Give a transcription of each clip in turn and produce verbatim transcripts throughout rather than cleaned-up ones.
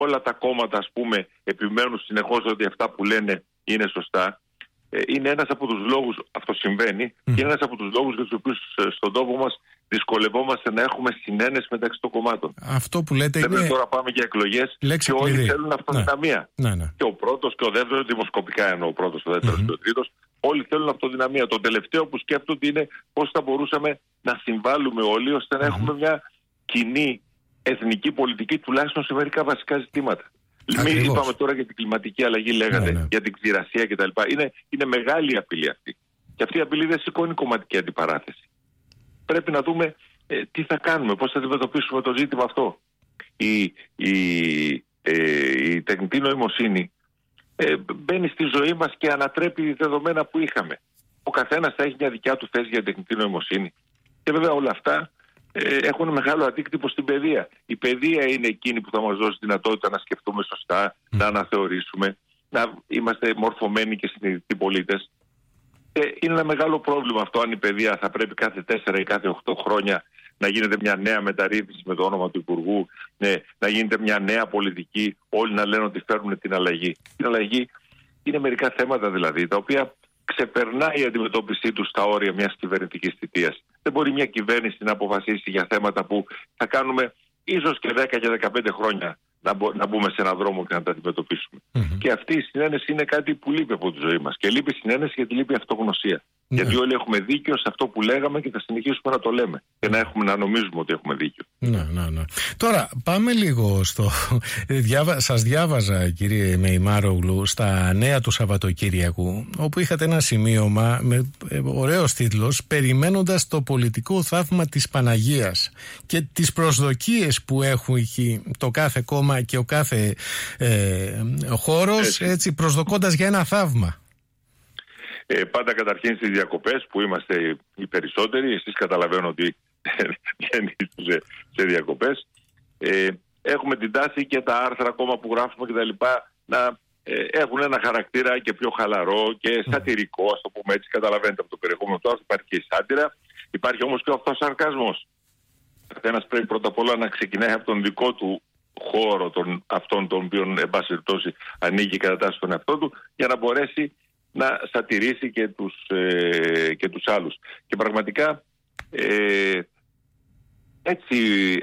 όλα τα κόμματα, ας πούμε, επιμένουν συνεχώς ότι αυτά που λένε είναι σωστά. Ε, είναι ένας από τους λόγους, αυτό συμβαίνει, mm. και είναι ένας από τους λόγους για τους οποίους στον τόπο μας δυσκολευόμαστε να έχουμε συνένεση μεταξύ των κομμάτων. Αυτό που λέτε δεν είναι... Τώρα πάμε για εκλογές και όλοι κλειδί. θέλουν αυτοδυναμία. Ναι. Ναι, ναι. Και ο πρώτος και ο δεύτερος, δημοσκοπικά εννοώ ο πρώτος, ο δεύτερος mm-hmm. και ο τρίτος, όλοι θέλουν αυτοδυναμία. Το τελευταίο που σκέφτονται είναι πώς θα μπορούσαμε να συμβάλλουμε όλοι ώστε να mm-hmm. έχουμε μια κοινή εθνική πολιτική, τουλάχιστον σε μερικά βασικά ζητήματα. Μην είπαμε τώρα για την κλιματική αλλαγή, λέγατε, ναι, ναι. για την ξηρασία κτλ. Είναι, είναι μεγάλη απειλή αυτή. Και αυτή η απειλή δεν σηκώνει κομματική αντιπαράθεση. Πρέπει να δούμε ε, τι θα κάνουμε, πώς θα αντιμετωπίσουμε το ζήτημα αυτό. Η, η, ε, η τεχνητή νοημοσύνη ε, μπαίνει στη ζωή μας και ανατρέπει δεδομένα που είχαμε. Ο καθένας θα έχει μια δικιά του θέση για τεχνητή νοημοσύνη. Και βέβαια όλα αυτά ε, έχουν μεγάλο αντίκτυπο στην παιδεία. Η παιδεία είναι εκείνη που θα μας δώσει δυνατότητα να σκεφτούμε σωστά, mm. να αναθεωρήσουμε, να είμαστε μορφωμένοι και συνειδητοί πολίτες. Ε, είναι ένα μεγάλο πρόβλημα αυτό αν η παιδεία θα πρέπει κάθε τέσσερα ή κάθε οχτώ χρόνια να γίνεται μια νέα μεταρρύθμιση με το όνομα του Υπουργού, ναι, να γίνεται μια νέα πολιτική, όλοι να λένε ότι φέρνουν την αλλαγή. Την αλλαγή είναι μερικά θέματα δηλαδή, τα οποία ξεπερνάει η αντιμετώπιση του στα όρια μιας κυβερνητικής θητείας. Δεν μπορεί μια κυβέρνηση να αποφασίσει για θέματα που θα κάνουμε ίσως και δέκα και δεκαπέντε χρόνια να, μπο, να μπούμε σε έναν δρόμο και να τα αντιμετωπίσουμε. Mm-hmm. Και αυτή η συνένεση είναι κάτι που λείπει από τη ζωή μας. Και λείπει συνένεση γιατί λείπει αυτογνωσία. Mm-hmm. Γιατί όλοι έχουμε δίκιο σε αυτό που λέγαμε και θα συνεχίσουμε να το λέμε. Και να, έχουμε, να νομίζουμε ότι έχουμε δίκιο. Ναι, ναι, ναι. Τώρα, πάμε λίγο στο. Σας διάβαζα, κύριε Μεϊμάρογλου, στα νέα του Σαββατοκύριακου, όπου είχατε ένα σημείωμα με ωραίος τίτλος «Περιμένοντας το πολιτικό θαύμα της Παναγίας» και τις προσδοκίες που έχει το κάθε κόμμα και ο κάθε ε, χώρος, έτσι. έτσι, προσδοκώντας για ένα θαύμα. Ε, πάντα καταρχήν στις διακοπές που είμαστε οι περισσότεροι, εσείς καταλαβαίνω ότι δεν είστε σε, σε διακοπές, ε, έχουμε την τάση και τα άρθρα ακόμα που γράφουμε και τα λοιπά να ε, έχουν ένα χαρακτήρα και πιο χαλαρό και σατυρικό, ας το πούμε έτσι, καταλαβαίνετε από το περιεχόμενο του άρθρου. Υπάρχει και η σάτυρα, υπάρχει όμως και ο αυτοσαρκασμός. Καθένας πρέπει πρώτα απ' όλα να ξεκινάει από τον δικό του χώρο, των, αυτών των οποίων εν πάση περιπτώσει ανοίγει και κατατάσσει τον εαυτό του, για να μπορέσει να σατηρήσει και τους, ε, και τους άλλους. Και πραγματικά ε, έτσι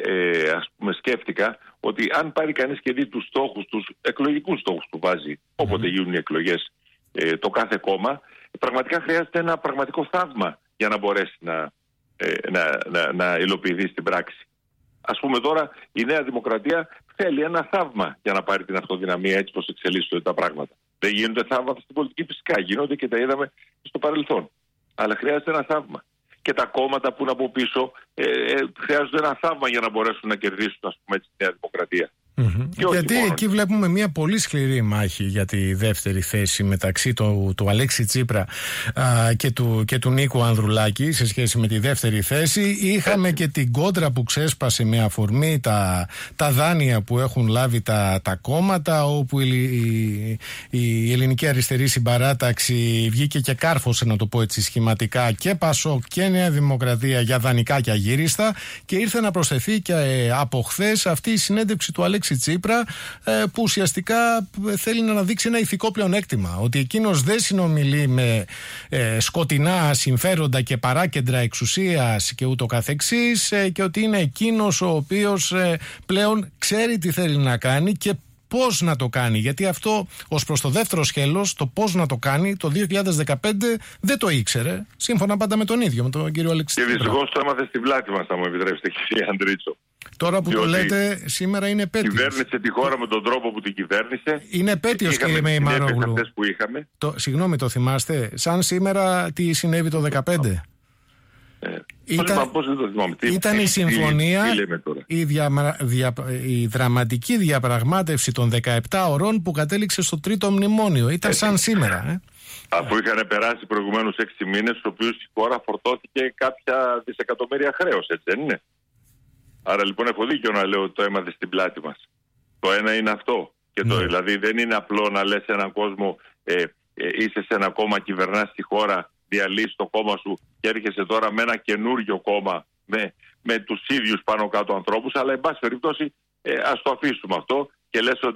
ε, ας πούμε σκέφτηκα ότι αν πάρει κανείς και δει τους στόχους, τους εκλογικούς στόχους που βάζει όποτε mm-hmm. γίνουν οι εκλογές ε, το κάθε κόμμα, πραγματικά χρειάζεται ένα πραγματικό θαύμα για να μπορέσει να, ε, να, να, να υλοποιηθεί στην πράξη. Ας πούμε τώρα η Νέα Δημοκρατία θέλει ένα θαύμα για να πάρει την αυτοδυναμία έτσι πως εξελίσσονται τα πράγματα. Δεν γίνονται θαύματα στην πολιτική, φυσικά γίνονται και τα είδαμε στο παρελθόν. Αλλά χρειάζεται ένα θαύμα. Και τα κόμματα που είναι από πίσω ε, ε, χρειάζονται ένα θαύμα για να μπορέσουν να κερδίσουν, ας πούμε, τη Νέα Δημοκρατία. Mm-hmm. Γιατί μόνο. Εκεί βλέπουμε μια πολύ σκληρή μάχη για τη δεύτερη θέση μεταξύ του, του Αλέξη Τσίπρα α, και, του, και του Νίκου Ανδρουλάκη σε σχέση με τη δεύτερη θέση. Είχαμε Έτσι. και την κόντρα που ξέσπασε με αφορμή τα, τα δάνεια που έχουν λάβει τα, τα κόμματα, όπου η, η, η ελληνική αριστερή συμπαράταξη βγήκε και κάρφωσε, να το πω έτσι σχηματικά, και Πασόκ και Νέα Δημοκρατία για δανεικά και αγύριστα, και ήρθε να προσθεθεί και ε, από χθες αυτή η συνέντευξη του Αλέξη Τσίπρα, που ουσιαστικά θέλει να αναδείξει ένα ηθικό πλεονέκτημα, ότι εκείνος δεν συνομιλεί με ε, σκοτεινά συμφέροντα και παράκεντρα εξουσίας και ούτω καθεξής, ε, και ότι είναι εκείνος ο οποίος ε, πλέον ξέρει τι θέλει να κάνει και πώς να το κάνει. Γιατί αυτό ως προς το δεύτερο σκέλος, το πώς να το κάνει, το δύο χιλιάδες δεκαπέντε δεν το ήξερε, σύμφωνα πάντα με τον ίδιο, με τον κύριο Αλέξη Τσίπρα. Και δυστυχώς το έμαθε στη βλάτη μας, θα μου επιτρέψετε, κύριε Αντρίτσο. Τώρα που διότι το λέτε, σήμερα είναι επέτειος. Κυβέρνησε τη χώρα με τον τρόπο που την κυβέρνησε. Είναι επέτειος, κύριε Μεϊμάρογλου. Που είχαμε. Το, συγγνώμη, το θυμάστε. Σαν σήμερα, τι συνέβη το δεκαπέντε. Ε, ήταν, πώς δεν το θυμάμαι. Ήταν η συμφωνία, τι, τι η, δια, δια, η δραματική διαπραγμάτευση των δεκαεπτά ωρών που κατέληξε στο τρίτο μνημόνιο. Ήταν Έτσι. σαν σήμερα. Ε. Αφού είχαν περάσει προηγουμένους έξι μήνες, στους οποίους η χώρα φορτώθηκε κάποια δισεκατομμύρια χρέος, έτσι δεν είναι? Άρα λοιπόν έχω δίκιο να λέω ότι το έμαθε στην πλάτη μας. Το ένα είναι αυτό. Και το, ναι. Δηλαδή δεν είναι απλό να λες σε έναν κόσμο ε, ε, είσαι σε ένα κόμμα, κυβερνάς τη χώρα, διαλύσεις το κόμμα σου και έρχεσαι τώρα με ένα καινούριο κόμμα με, με τους ίδιους πάνω κάτω ανθρώπους, αλλά εν πάση περιπτώσει ε, ας το αφήσουμε αυτό και λες ότι